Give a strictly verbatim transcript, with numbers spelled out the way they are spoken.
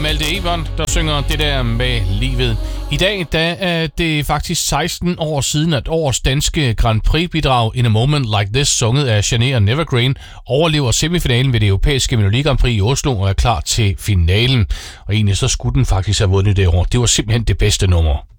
Malte Ebert, der synger det der med livet. I dag der er det faktisk seksten år siden, at årets danske Grand Prix-bidrag In a Moment Like This, sunget af Chanée og Nevergreen, overlever semifinalen ved det europæiske Melodi Grand Prix i Oslo og er klar til finalen. Og egentlig så skulle den faktisk have vundet det år. Det var simpelthen det bedste nummer.